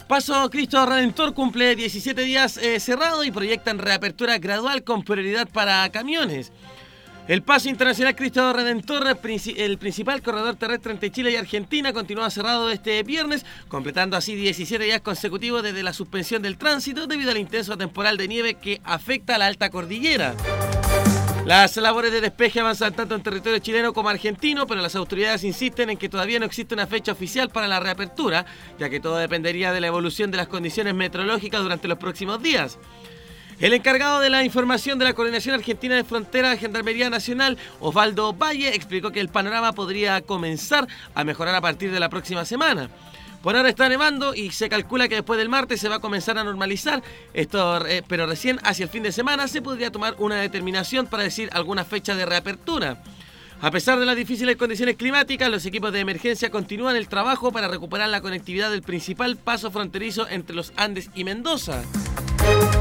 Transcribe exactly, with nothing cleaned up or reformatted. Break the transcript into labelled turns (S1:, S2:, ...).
S1: Paso Cristo Redentor cumple diecisiete días eh, cerrado y proyectan reapertura gradual con prioridad para camiones. El Paso Internacional Cristo Redentor, el principal corredor terrestre entre Chile y Argentina, continúa cerrado este viernes, completando así diecisiete días consecutivos desde la suspensión del tránsito debido al intenso temporal de nieve que afecta a la alta cordillera. Las labores de despeje avanzan tanto en territorio chileno como argentino, pero las autoridades insisten en que todavía no existe una fecha oficial para la reapertura, ya que todo dependería de la evolución de las condiciones meteorológicas durante los próximos días. El encargado de la información de la Coordinación Argentina de Frontera de Gendarmería Nacional, Osvaldo Valle, explicó que el panorama podría comenzar a mejorar a partir de la próxima semana. Por ahora está nevando y se calcula que después del martes se va a comenzar a normalizar esto, eh, pero recién hacia el fin de semana se podría tomar una determinación para decir alguna fecha de reapertura. A pesar de las difíciles condiciones climáticas, los equipos de emergencia continúan el trabajo para recuperar la conectividad del principal paso fronterizo entre los Andes y Mendoza.